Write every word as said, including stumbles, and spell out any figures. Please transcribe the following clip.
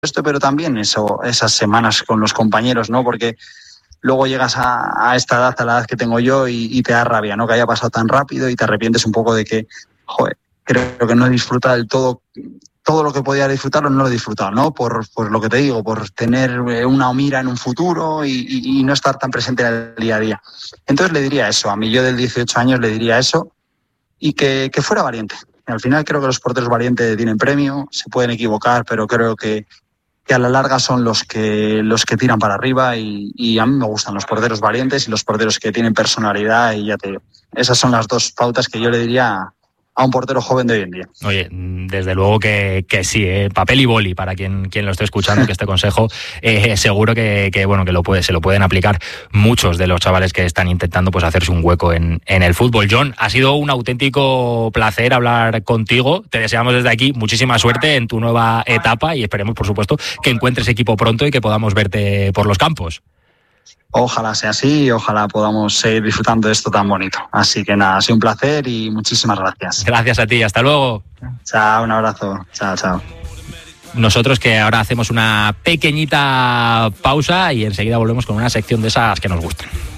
esto, pero también eso, esas semanas con los compañeros, ¿no? Porque luego llegas a, a esta edad, a la edad que tengo yo, y, y te da rabia, ¿no? Que haya pasado tan rápido y te arrepientes un poco de que, joder, creo que no he disfrutado del todo, todo lo que podía disfrutar, no lo he disfrutado, ¿no? Por, por lo que te digo, por tener una mira en un futuro y, y, y no estar tan presente en el día a día. Entonces le diría eso, a mí yo de dieciocho años le diría eso y que, que fuera valiente. Al final creo que los porteros valientes tienen premio, se pueden equivocar, pero creo que que a la larga son los que los que tiran para arriba y, y a mí me gustan los porteros valientes y los porteros que tienen personalidad y ya te digo, esas son las dos pautas que yo le diría a un portero joven de hoy en día. Oye, desde luego que, que sí, ¿eh? Papel y boli para quien, quien lo esté escuchando, que este consejo eh, seguro que, que bueno que lo puede, se lo pueden aplicar muchos de los chavales que están intentando pues hacerse un hueco en, en el fútbol. John, ha sido un auténtico placer hablar contigo, te deseamos desde aquí muchísima suerte en tu nueva etapa y esperemos por supuesto que encuentres equipo pronto y que podamos verte por los campos. Ojalá sea así y ojalá podamos seguir disfrutando de esto tan bonito. Así que nada, ha sido un placer y muchísimas gracias. Gracias a ti, hasta luego. Chao, un abrazo. Chao, chao. Nosotros que ahora hacemos una pequeñita pausa y enseguida volvemos con una sección de esas que nos gustan.